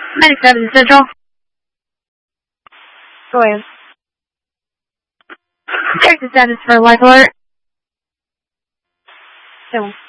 Medic 7 Central. Go in. Check the status for life alert. 7.